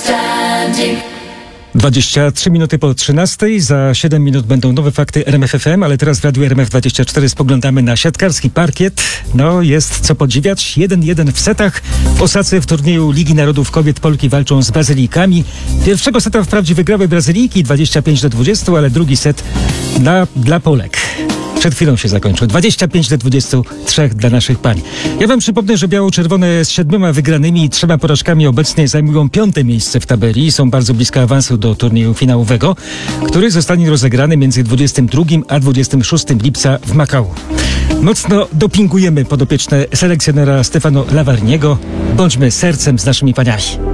23 minuty po 13. Za 7 minut będą nowe fakty RMF FM, ale teraz w Radiu RMF24 spoglądamy na siatkarski parkiet. No, jest co podziwiać. 1-1 w setach. W Osace w turnieju Ligi Narodów Kobiet Polki walczą z Brazylijkami. Pierwszego seta wprawdzie wygrały Brazylijki 25-20, ale drugi set dla Polek przed chwilą się zakończył. 25-23 dla naszych pań. Ja wam przypomnę, że biało-czerwone z 7 wygranymi i 3 porażkami obecnie zajmują 5. miejsce w tabeli i są bardzo blisko awansu do turnieju finałowego, który zostanie rozegrany między 22 a 26 lipca w Makao. Mocno dopingujemy podopieczne selekcjonera Stefano Lavarniego. Bądźmy sercem z naszymi paniami.